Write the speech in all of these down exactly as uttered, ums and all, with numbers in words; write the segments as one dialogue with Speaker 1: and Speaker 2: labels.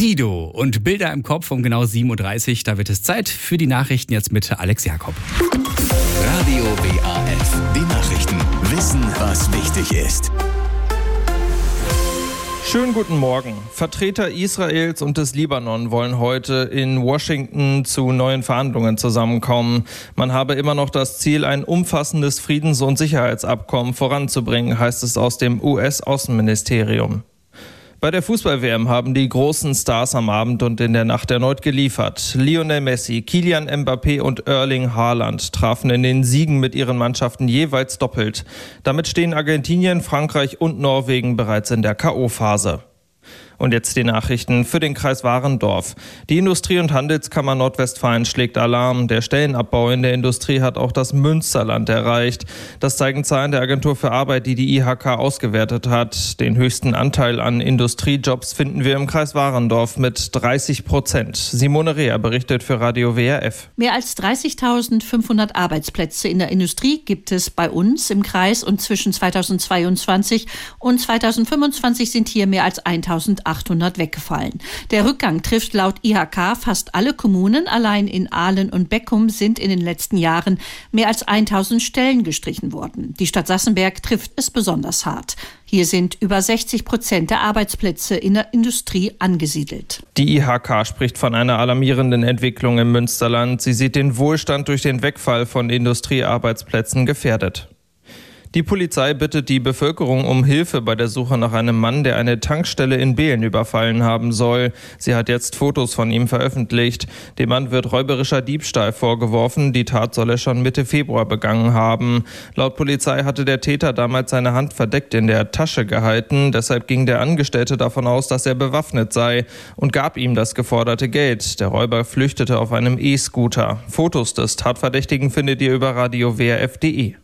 Speaker 1: Sido und Bilder im Kopf um genau sieben Uhr dreißig. Da wird es Zeit für die Nachrichten jetzt mit Alex Jakob.
Speaker 2: Radio W A F, die Nachrichten. Wissen, was wichtig ist.
Speaker 3: Schönen guten Morgen. Vertreter Israels und des Libanon wollen heute in Washington zu neuen Verhandlungen zusammenkommen. Man habe immer noch das Ziel, ein umfassendes Friedens- und Sicherheitsabkommen voranzubringen, heißt es aus dem U S-Außenministerium. Bei der Fußball-W M haben die großen Stars am Abend und in der Nacht erneut geliefert. Lionel Messi, Kylian Mbappé und Erling Haaland trafen in den Siegen mit ihren Mannschaften jeweils doppelt. Damit stehen Argentinien, Frankreich und Norwegen bereits in der K O-Phase. Und jetzt die Nachrichten für den Kreis Warendorf. Die Industrie- und Handelskammer Nordwestfalen schlägt Alarm. Der Stellenabbau in der Industrie hat auch das Münsterland erreicht. Das zeigen Zahlen der Agentur für Arbeit, die die I H K ausgewertet hat. Den höchsten Anteil an Industriejobs finden wir im Kreis Warendorf mit dreißig Prozent. Simone Reher berichtet für Radio W R F.
Speaker 4: Mehr als dreißigtausendfünfhundert Arbeitsplätze in der Industrie gibt es bei uns im Kreis und zwischen zweitausendzweiundzwanzig und zweitausendfünfundzwanzig sind hier mehr als eintausendachthundert weggefallen. Der Rückgang trifft laut I H K fast alle Kommunen. Allein in Ahlen und Beckum sind in den letzten Jahren mehr als eintausend Stellen gestrichen worden. Die Stadt Sassenberg trifft es besonders hart. Hier sind über sechzig Prozent der Arbeitsplätze in der Industrie angesiedelt.
Speaker 3: Die I H K spricht von einer alarmierenden Entwicklung im Münsterland. Sie sieht den Wohlstand durch den Wegfall von Industriearbeitsplätzen gefährdet. Die Polizei bittet die Bevölkerung um Hilfe bei der Suche nach einem Mann, der eine Tankstelle in Behlen überfallen haben soll. Sie hat jetzt Fotos von ihm veröffentlicht. Dem Mann wird räuberischer Diebstahl vorgeworfen. Die Tat soll er schon Mitte Februar begangen haben. Laut Polizei hatte der Täter damals seine Hand verdeckt in der Tasche gehalten. Deshalb ging der Angestellte davon aus, dass er bewaffnet sei und gab ihm das geforderte Geld. Der Räuber flüchtete auf einem E-Scooter. Fotos des Tatverdächtigen findet ihr über radio w r f punkt d e.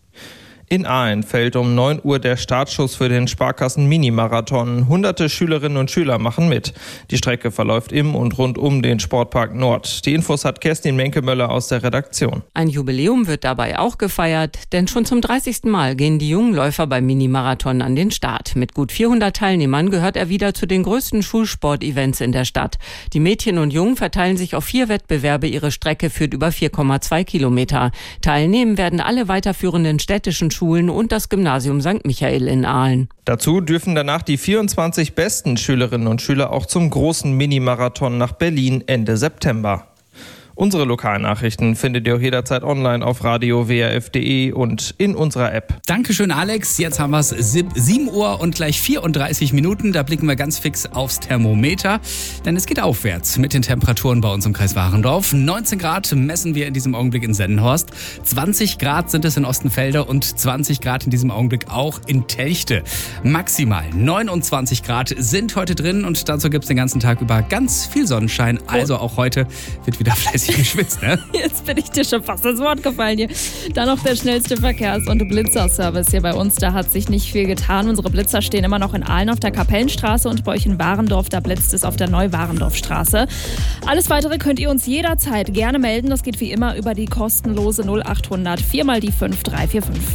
Speaker 3: In Aalen fällt um neun Uhr der Startschuss für den Sparkassen-Mini-Marathon. Hunderte Schülerinnen und Schüler machen mit. Die Strecke verläuft im und rund um den Sportpark Nord. Die Infos hat Kerstin Menkemöller aus der Redaktion.
Speaker 5: Ein Jubiläum wird dabei auch gefeiert, denn schon zum dreißigsten Mal gehen die jungen Läufer beim Mini-Marathon an den Start. Mit gut vierhundert Teilnehmern gehört er wieder zu den größten Schulsport-Events in der Stadt. Die Mädchen und Jungen verteilen sich auf vier Wettbewerbe. Ihre Strecke führt über vier Komma zwei Kilometer. Teilnehmen werden alle weiterführenden städtischen Schulen und das Gymnasium Sankt Michael in Aalen.
Speaker 3: Dazu dürfen danach die vierundzwanzig besten Schülerinnen und Schüler auch zum großen Mini-Marathon nach Berlin Ende September. Unsere Lokalnachrichten findet ihr auch jederzeit online auf radio w r f punkt d e und in unserer App.
Speaker 1: Dankeschön, Alex. Jetzt haben wir es sieben Uhr und gleich vierunddreißig Minuten. Da blicken wir ganz fix aufs Thermometer, denn es geht aufwärts mit den Temperaturen bei uns im Kreis Warendorf. neunzehn Grad messen wir in diesem Augenblick in Sendenhorst. zwanzig Grad sind es in Ostenfelde und zwanzig Grad in diesem Augenblick auch in Telchte. Maximal neunundzwanzig Grad sind heute drin und dazu gibt es den ganzen Tag über ganz viel Sonnenschein. Also auch heute wird wieder fleißig geschwitzt, ne?
Speaker 6: Jetzt bin ich dir schon fast ins Wort gefallen hier. Dann noch der schnellste Verkehrs- und Blitzerservice hier bei uns. Da hat sich nicht viel getan. Unsere Blitzer stehen immer noch in Aalen auf der Kapellenstraße und bei euch in Warendorf, da blitzt es auf der Neu-Warendorfstraße. Alles Weitere könnt ihr uns jederzeit gerne melden. Das geht wie immer über die kostenlose null achthundert vier mal die fünf drei vier fünf.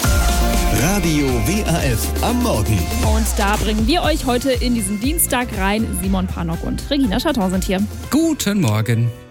Speaker 2: Radio W A F am Morgen.
Speaker 6: Und da bringen wir euch heute in diesen Dienstag rein. Simon Panok und Regina Scharton sind hier.
Speaker 1: Guten Morgen.